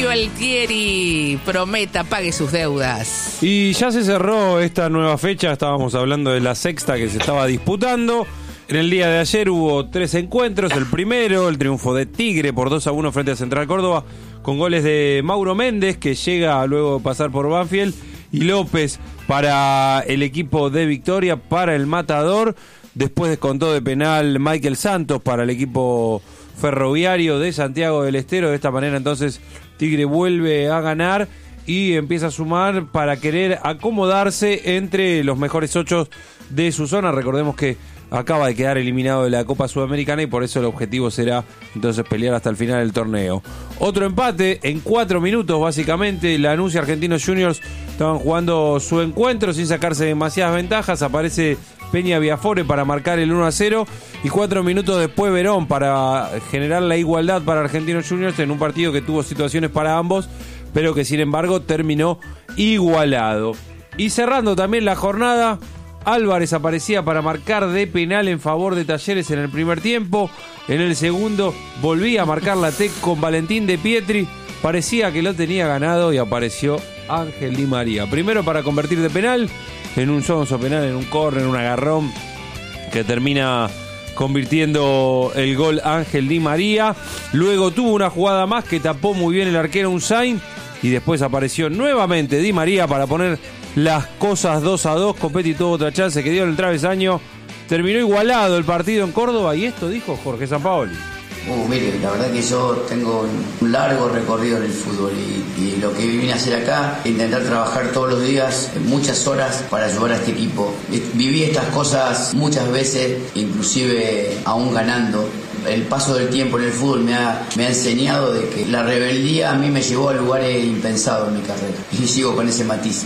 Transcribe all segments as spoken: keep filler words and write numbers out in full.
Sergio Altieri prometa pague sus deudas. Y ya se cerró esta nueva fecha, estábamos hablando de la sexta que se estaba disputando. En el día de ayer hubo tres encuentros. El primero, el triunfo de Tigre por dos a uno frente a Central Córdoba, con goles de Mauro Méndez, que llega luego de pasar por Banfield, y López para el equipo de Victoria, para el Matador. Después descontó de penal Michael Santos para el equipo Ferroviario de Santiago del Estero. De esta manera entonces Tigre vuelve a ganar y empieza a sumar para querer acomodarse entre los mejores ocho de su zona. Recordemos que acaba de quedar eliminado de la Copa Sudamericana y por eso el objetivo será entonces pelear hasta el final del torneo. Otro empate en cuatro minutos básicamente. Lanús y Argentinos Juniors estaban jugando su encuentro sin sacarse demasiadas ventajas. Aparece Peña Viafore para marcar el uno a cero y cuatro minutos después Verón para generar la igualdad para Argentinos Juniors en un partido que tuvo situaciones para ambos, pero que sin embargo terminó igualado. Y cerrando también la jornada, Álvarez aparecía para marcar de penal en favor de Talleres en el primer tiempo. En el segundo volvía a marcar la T E C con Valentín de Pietri. Parecía que lo tenía ganado y apareció Ángel Di María. Primero para convertir de penal, en un sonso penal, en un córner, en un agarrón, que termina convirtiendo el gol Ángel Di María. Luego tuvo una jugada más que tapó muy bien el arquero Unzain. Y después apareció nuevamente Di María para poner las cosas dos a dos. Copetti tuvo otra chance que dio en el travesaño. Terminó igualado el partido en Córdoba y esto dijo Jorge Sampaoli. Uh, mire, la verdad que yo tengo un largo recorrido en el fútbol y, y lo que vine a hacer acá, intentar trabajar todos los días, muchas horas para ayudar a este equipo. Viví estas cosas muchas veces, inclusive aún ganando. El paso del tiempo en el fútbol me ha, me ha enseñado de que la rebeldía a mí me llevó a lugares impensados en mi carrera y sigo con ese matiz.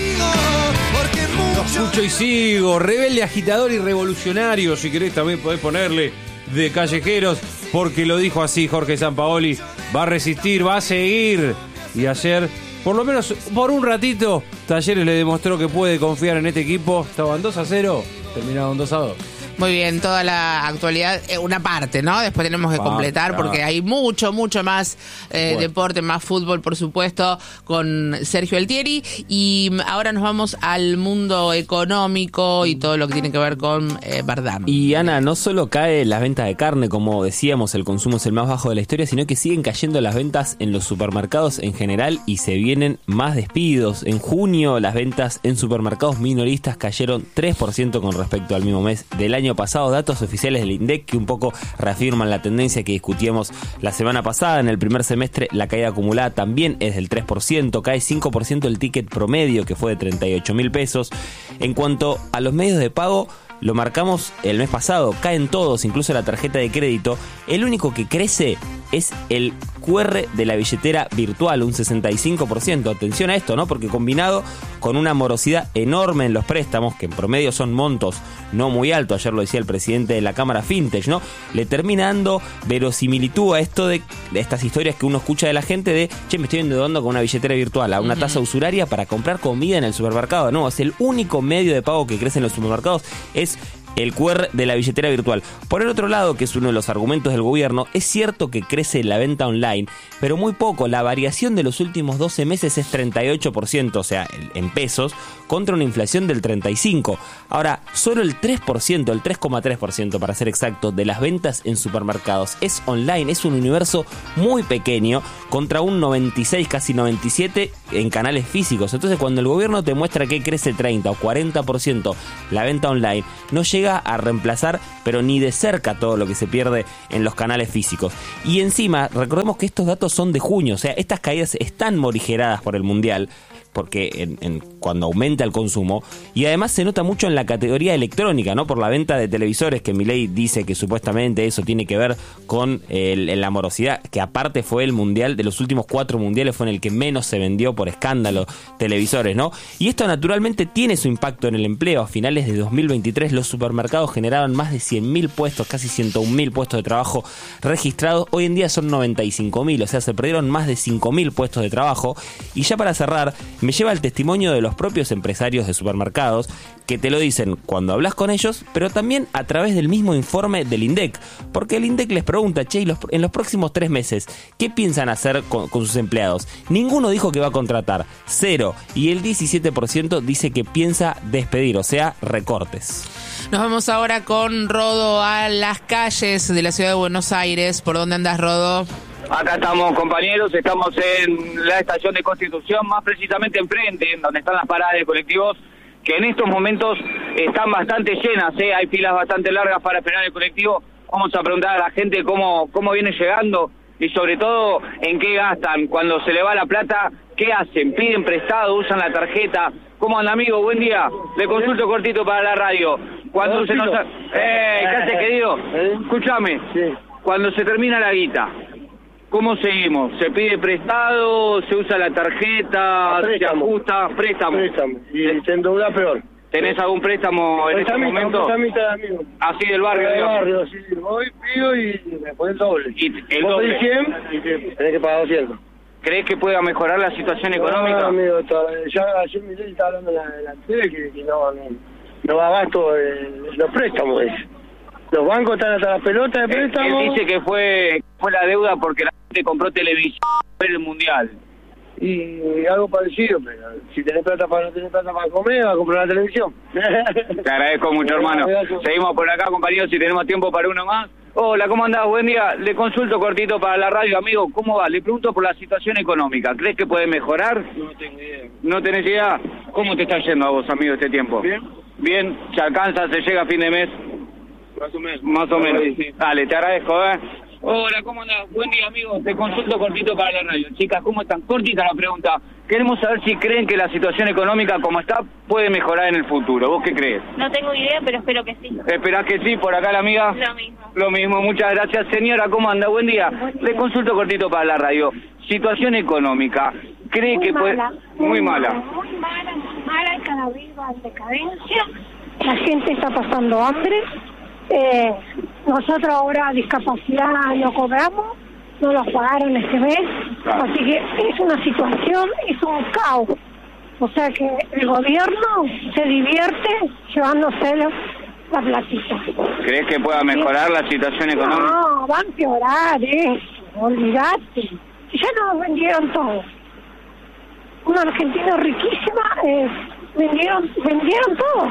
Lo escucho y sigo, rebelde, agitador y revolucionario, si querés también podés ponerle de callejeros, porque lo dijo así Jorge Sampaoli, va a resistir, va a seguir. Y ayer, por lo menos por un ratito, Talleres le demostró que puede confiar en este equipo. Estaban dos a cero, terminaron dos a dos. Muy bien, toda la actualidad, eh, una parte, ¿no? Después tenemos que completar porque hay mucho, mucho más eh, bueno. deporte, más fútbol, por supuesto, con Sergio Altieri. Y ahora nos vamos al mundo económico y todo lo que tiene que ver con eh, Bardam. Y Ana, no solo cae las ventas de carne, como decíamos, el consumo es el más bajo de la historia, sino que siguen cayendo las ventas en los supermercados en general y se vienen más despidos. En junio, las ventas en supermercados minoristas cayeron tres por ciento con respecto al mismo mes del año año pasado, datos oficiales del INDEC que un poco reafirman la tendencia que discutíamos la semana pasada. En el primer semestre la caída acumulada también es del tres por ciento, cae cinco por ciento el ticket promedio, que fue de treinta y ocho mil pesos. En cuanto a los medios de pago, lo marcamos el mes pasado, caen todos, incluso la tarjeta de crédito. El único que crece es el Q R de la billetera virtual, un sesenta y cinco por ciento. Atención a esto, ¿no? Porque combinado con una morosidad enorme en los préstamos, que en promedio son montos no muy altos, ayer lo decía el presidente de la Cámara Fintech, ¿no? Le termina dando verosimilitud a esto de, de estas historias que uno escucha de la gente de, che, me estoy endeudando con una billetera virtual a una uh-huh. tasa usuraria para comprar comida en el supermercado. No, es el único medio de pago que crece en los supermercados, es el Q R de la billetera virtual. Por el otro lado, que es uno de los argumentos del gobierno, es cierto que crece la venta online, pero muy poco. La variación de los últimos doce meses es treinta y ocho por ciento, o sea, en pesos, contra una inflación del treinta y cinco por ciento. Ahora, solo el tres por ciento, el tres coma tres por ciento para ser exacto, de las ventas en supermercados es online. Es un universo muy pequeño contra un noventa y seis, casi noventa y siete por ciento en canales físicos. Entonces, cuando el gobierno te muestra que crece treinta o cuarenta por ciento la venta online, no llega a reemplazar, pero ni de cerca, todo lo que se pierde en los canales físicos. Y encima, recordemos que estos datos son de junio, o sea, estas caídas están morigeradas por el Mundial, porque en, en, cuando aumenta el consumo, y además se nota mucho en la categoría electrónica, ¿no? Por la venta de televisores, que Milei dice que supuestamente eso tiene que ver con el, la morosidad, que aparte fue el mundial, de los últimos cuatro mundiales fue en el que menos se vendió por escándalo televisores, ¿no? Y esto naturalmente tiene su impacto en el empleo. A finales de dos mil veintitrés los supermercados generaron más de cien mil puestos, casi ciento un mil puestos de trabajo registrados. Hoy en día son noventa y cinco mil, o sea, se perdieron más de cinco mil puestos de trabajo. Y ya para cerrar, me lleva el testimonio de los los propios empresarios de supermercados, que te lo dicen cuando hablas con ellos, pero también a través del mismo informe del INDEC. Porque el INDEC les pregunta, che, los, en los próximos tres meses, ¿qué piensan hacer con, con sus empleados? Ninguno dijo que va a contratar, cero. Y el diecisiete por ciento dice que piensa despedir, o sea, recortes. Nos vamos ahora con Rodo a las calles de la ciudad de Buenos Aires. ¿Por dónde andas, Rodo? Acá estamos, compañeros, estamos en la estación de Constitución, más precisamente enfrente, donde están las paradas de colectivos, que en estos momentos están bastante llenas, ¿eh? Hay filas bastante largas para esperar el colectivo. Vamos a preguntar a la gente cómo, cómo viene llegando y sobre todo en qué gastan. Cuando se le va la plata, ¿qué hacen? ¿Piden prestado? ¿Usan la tarjeta? ¿Cómo anda, amigo? Buen día. Le consulto cortito para la radio. Cuando se nos... ¡Eh! ¿Qué haces, querido? Escúchame. Cuando se termina la guita, ¿cómo seguimos? ¿Se pide prestado? ¿Se usa la tarjeta? ¿Se ajusta? Préstamo. Préstamo. Y se endeuda peor. ¿Tenés algún préstamo en este momento? Amigo. Así del barrio, del digamos. barrio, sí. Voy, pido y me ponen el doble. Y el Vos doble. pedís cien y te- tenés que pagar doscientos. ¿Crees que pueda mejorar la situación económica? No, amigo, to- ya ayer mi ley estaba hablando en la, en la tele que, que no, no, no va abasto eh, los préstamos. Es. Los bancos están hasta la pelota de Él, préstamos. él dice que fue fue la deuda porque la gente compró televisión para el mundial. Y algo parecido, pero si tenés plata para no tener plata para comer, vas a comprar la televisión. Te agradezco mucho, hermano. Seguimos por acá, compañeros, si tenemos tiempo para uno más. Hola, ¿cómo andás? Buen día. Le consulto cortito para la radio, amigo. ¿Cómo va? Le pregunto por la situación económica. ¿Crees que puede mejorar? No tengo idea. ¿No tenés idea? ¿Cómo te está yendo a vos, amigo, este tiempo? Bien. Bien. ¿Se alcanza? ¿Se llega a fin de mes? Más o menos. Más o menos. Sí, sí. Dale, te agradezco, ¿eh? Hola, ¿cómo andás? Buen día, amigo. Te consulto cortito para la radio. Chicas, ¿cómo están? Cortita la pregunta. Queremos saber si creen que la situación económica como está puede mejorar en el futuro. ¿Vos qué crees? No tengo idea, pero espero que sí. ¿Esperás que sí? ¿Por acá la amiga? Lo mismo. Lo mismo. Muchas gracias. Señora, ¿cómo anda? Buen día. Buen día. Le consulto cortito para la radio. Situación económica. ¿Cree Muy que puede...? mala, Muy mala. Muy mala, muy mala y cada vez va en decadencia. La gente está pasando hambre. Eh, nosotros ahora discapacidad no cobramos, no los pagaron este mes. Claro. Así que es una situación, es un caos. O sea que el gobierno se divierte llevándose la platita. ¿Crees que pueda mejorar la situación económica? No, va a empeorar eso, olvidate. Ya nos vendieron todo. Una Argentina riquísima, eh, vendieron vendieron todo.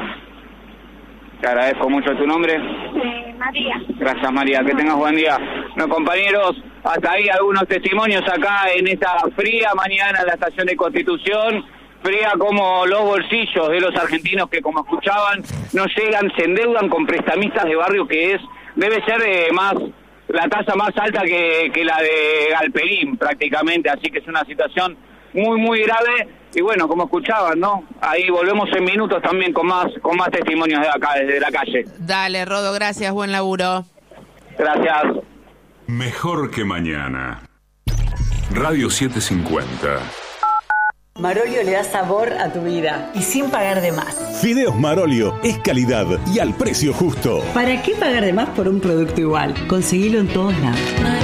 Te agradezco mucho. ¿Tu nombre? Eh, María. Gracias, María. Que tengas buen día. Bueno, compañeros, hasta ahí algunos testimonios acá en esta fría mañana en la estación de Constitución. Fría como los bolsillos de los argentinos que, como escuchaban, no llegan, se endeudan con prestamistas de barrio, que es debe ser eh, más la tasa más alta que, que la de Galperín, prácticamente. Así que es una situación muy, muy grave. Y bueno, como escuchaban, ¿no? Ahí volvemos en minutos también con más con más testimonios de acá, desde la calle. Dale, Rodo, gracias, buen laburo. Gracias. Mejor que mañana. Radio setecientos cincuenta. Marolio le da sabor a tu vida y sin pagar de más. Fideos Marolio es calidad y al precio justo. ¿Para qué pagar de más por un producto igual? Conseguilo en todos lados.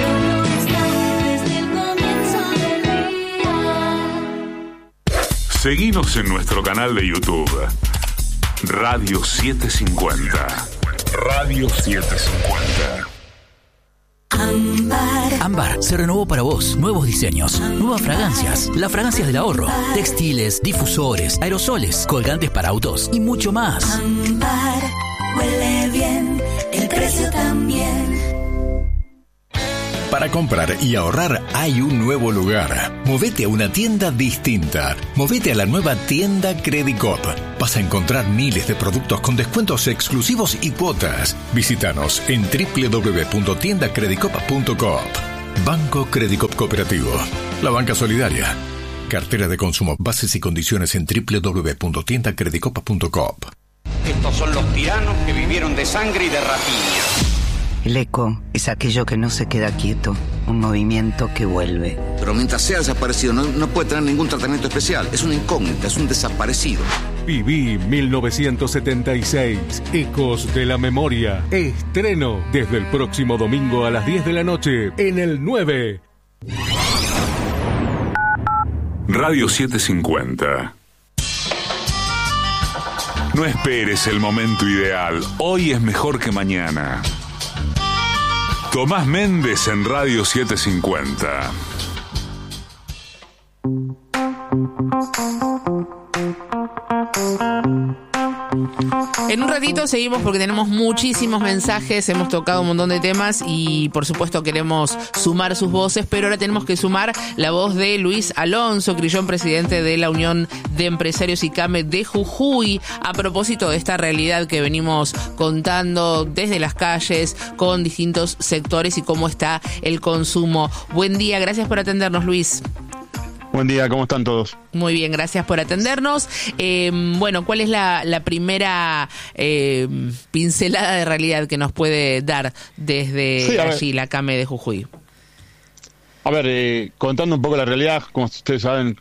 Seguinos en nuestro canal de YouTube. Radio setecientos cincuenta. Radio setecientos cincuenta. Ámbar. Ámbar se renovó para vos. Nuevos diseños, nuevas fragancias, las fragancias del ahorro, textiles, difusores, aerosoles, colgantes para autos y mucho más. Ámbar huele bien, el precio también. Para comprar y ahorrar hay un nuevo lugar. Movete a una tienda distinta. Movete a la nueva tienda Credicop. Vas a encontrar miles de productos con descuentos exclusivos y cuotas. Visítanos en doble u doble u doble u punto tienda credicop punto coop. Banco Credicop Cooperativo. La banca solidaria. Cartera de consumo. Bases y condiciones en doble u doble u doble u punto tienda credicop punto coop. Estos son los tiranos que vivieron de sangre y de rapiña. El eco es aquello que no se queda quieto, un movimiento que vuelve. Pero mientras sea desaparecido no, no puede tener ningún tratamiento especial. Es una incógnita, es un desaparecido. Viví mil novecientos setenta y seis, Ecos de la Memoria. Estreno desde el próximo domingo a las diez de la noche en el nueve. Radio setecientos cincuenta. No esperes el momento ideal. Hoy es mejor que mañana. Tomás Méndez en Radio setecientos cincuenta. En un ratito seguimos porque tenemos muchísimos mensajes, hemos tocado un montón de temas y por supuesto queremos sumar sus voces, pero ahora tenemos que sumar la voz de Luis Alonso Crillón, presidente de la Unión de Empresarios ICAME de Jujuy, a propósito de esta realidad que venimos contando desde las calles con distintos sectores y cómo está el consumo. Buen día, gracias por atendernos, Luis. Buen día, ¿cómo están todos? Muy bien, gracias por atendernos. Eh, bueno, ¿cuál es la, la primera eh, pincelada de realidad que nos puede dar desde sí, allí, la CAME de Jujuy? A ver, eh, contando un poco la realidad, como ustedes saben,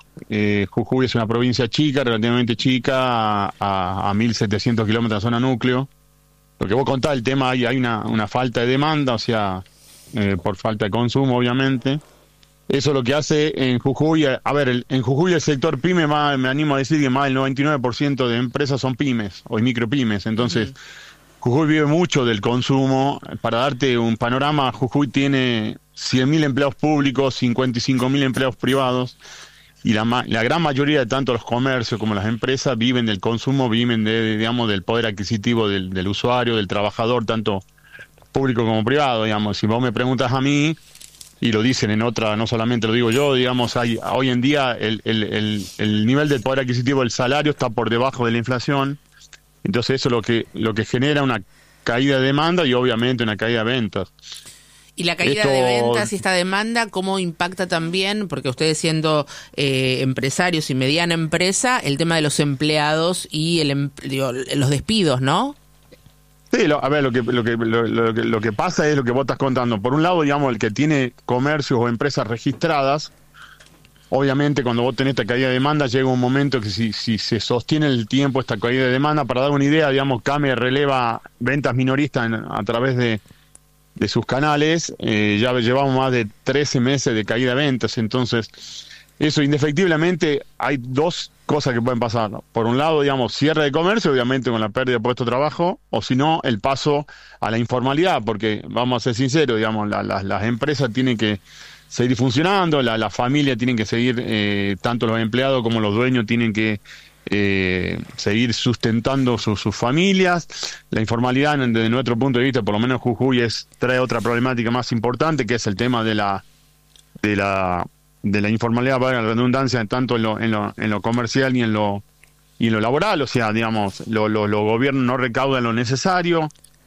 eh, Jujuy es una provincia chica, relativamente chica, a, a mil setecientos kilómetros de zona núcleo. Lo que vos contás, el tema, hay, hay una, una falta de demanda, o sea, eh, por falta de consumo, obviamente. Eso lo que hace en Jujuy, a ver, el, en Jujuy el sector pyme, más, me animo a decir que más del noventa y nueve por ciento de empresas son pymes o micropymes, entonces uh-huh. Jujuy vive mucho del consumo. Para darte un panorama, Jujuy tiene cien mil empleados públicos, cincuenta y cinco mil empleados privados, y la, la gran mayoría de tanto los comercios como las empresas viven del consumo, viven de, digamos, del poder adquisitivo del, del usuario, del trabajador, tanto público como privado, digamos. Si vos me preguntas a mí, y lo dicen en otra, no solamente lo digo yo, digamos, hay hoy en día el, el, el, el nivel del poder adquisitivo del salario está por debajo de la inflación, entonces eso es lo que, lo que genera una caída de demanda y obviamente una caída de ventas. Y la caída Esto... de ventas y esta demanda, ¿cómo impacta también, porque ustedes siendo eh, empresarios y mediana empresa, el tema de los empleados y el digo, los despidos, ¿no? Sí, lo, a ver, lo que, lo, que, lo, lo, que, lo que pasa es lo que vos estás contando. Por un lado, digamos, el que tiene comercios o empresas registradas, obviamente cuando vos tenés esta caída de demanda, llega un momento que si, si se sostiene el tiempo esta caída de demanda, para dar una idea, digamos, CAME releva ventas minoristas en, a través de, de sus canales, eh, ya llevamos más de trece meses de caída de ventas, entonces eso indefectiblemente hay dos cosas que pueden pasar. Por un lado, digamos, cierre de comercio, obviamente con la pérdida de puesto de trabajo, o si no, el paso a la informalidad, porque vamos a ser sinceros, digamos, la, la, las empresas tienen que seguir funcionando, la, la familia tienen que seguir, eh, tanto los empleados como los dueños tienen que eh, seguir sustentando su, sus familias. La informalidad, desde nuestro punto de vista, por lo menos Jujuy, es, trae otra problemática más importante, que es el tema de la de la de la informalidad, para la redundancia, tanto en lo, en lo, en lo comercial y en lo y en lo laboral, o sea, digamos, lo, lo, los gobiernos no recaudan lo necesario,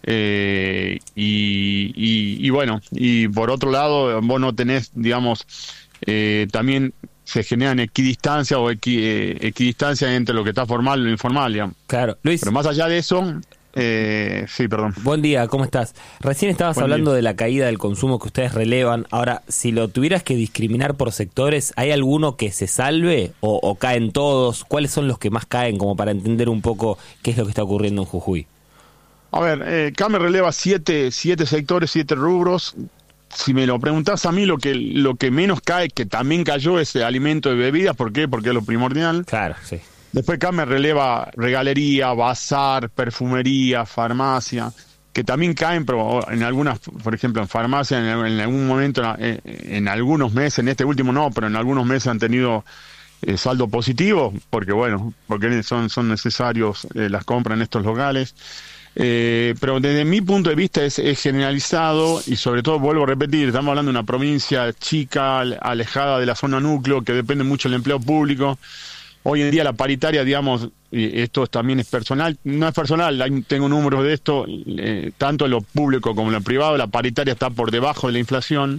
eh, y, y, y bueno, y por otro lado, vos no tenés, digamos, eh, también se generan equidistancia o equi, eh, equidistancia entre lo que está formal y lo informal, digamos. Claro, Luis. Pero más allá de eso... Eh, sí, perdón. Buen día, ¿cómo estás? Recién estabas Buen hablando día. de la caída del consumo que ustedes relevan. Ahora, si lo tuvieras que discriminar por sectores, ¿hay alguno que se salve o, o caen todos? ¿Cuáles son los que más caen, como para entender un poco qué es lo que está ocurriendo en Jujuy? A ver, eh, CAME releva siete, siete sectores, siete rubros. Si me lo preguntás a mí, lo que lo que menos cae, que también cayó, es alimento y bebidas. ¿Por qué? Porque es lo primordial. Claro, sí. Después CAME releva regalería, bazar, perfumería, farmacia, que también caen, pero en algunas, por ejemplo, en farmacia, en, en algún momento, en, en algunos meses, en este último no, pero en algunos meses han tenido eh, saldo positivo, porque bueno, porque son, son necesarios eh, las compras en estos locales. Eh, pero desde mi punto de vista es, es generalizado y sobre todo, vuelvo a repetir, estamos hablando de una provincia chica, alejada de la zona núcleo, que depende mucho del empleo público. Hoy en día la paritaria, digamos, y esto también es personal, no es personal, tengo números de esto, eh, tanto en lo público como en lo privado, la paritaria está por debajo de la inflación,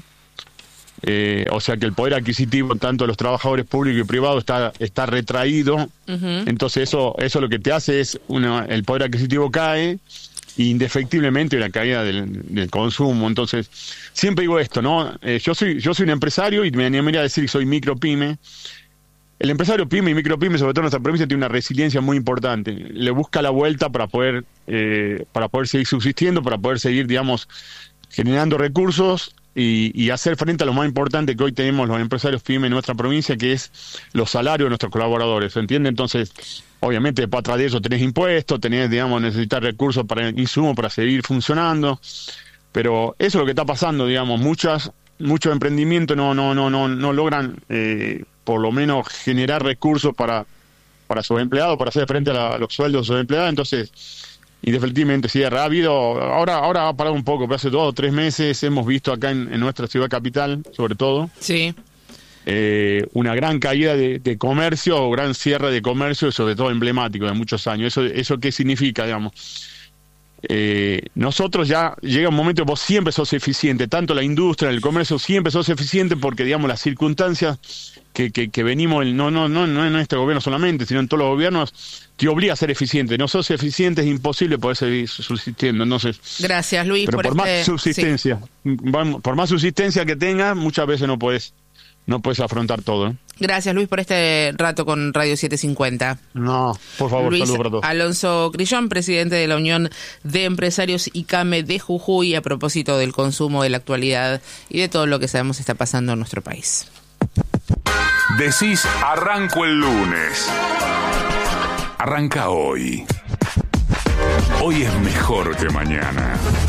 eh, o sea que el poder adquisitivo tanto de los trabajadores públicos y privados está, está retraído, uh-huh. Entonces eso, eso lo que te hace es, una, el poder adquisitivo cae, e indefectiblemente una caída del, del consumo. Entonces, siempre digo esto, ¿no? Eh, yo soy, yo soy un empresario y me animaría a decir que soy micropyme. El empresario pyme y micropyme, sobre todo en nuestra provincia, tiene una resiliencia muy importante. Le busca la vuelta para poder eh, para poder seguir subsistiendo, para poder seguir, digamos, generando recursos y, y hacer frente a lo más importante que hoy tenemos los empresarios pyme en nuestra provincia, que es los salarios de nuestros colaboradores, ¿se entiende? Entonces, obviamente, después atrás de eso tenés impuestos, tenés, digamos, necesitar recursos para insumos para seguir funcionando, pero eso es lo que está pasando, digamos, muchas, muchos emprendimientos no, no, no, no, no logran, eh, por lo menos, generar recursos para, para sus empleados, para hacer frente a, la, a los sueldos de sus empleados, entonces, indefectiblemente, sí, ha habido, ahora, ahora ha parado un poco, pero hace dos o tres meses hemos visto acá en, en nuestra ciudad capital, sobre todo, sí. Eh, una gran caída de, de comercio o gran cierre de comercio, sobre todo emblemático de muchos años. ¿Eso, eso qué significa, digamos? Eh, nosotros ya llega un momento que vos siempre sos eficiente, tanto la industria, el comercio, siempre sos eficiente porque, digamos, las circunstancias que, que, que venimos, no, no, no, no en este gobierno solamente, sino en todos los gobiernos, te obliga a ser eficiente. No sos eficiente, es imposible poder seguir subsistiendo. Entonces, gracias, Luis, pero por, por este... más subsistencia, sí. por más subsistencia que tengas, muchas veces no podés No puedes afrontar todo. ¿eh? Gracias, Luis, por este rato con Radio setecientos cincuenta. No, por favor, Luis saludos para todos. Alonso Crillón, presidente de la Unión de Empresarios ICAME de Jujuy, a propósito del consumo, de la actualidad y de todo lo que sabemos está pasando en nuestro país. Decís, arranco el lunes. Arranca hoy. Hoy es mejor que mañana.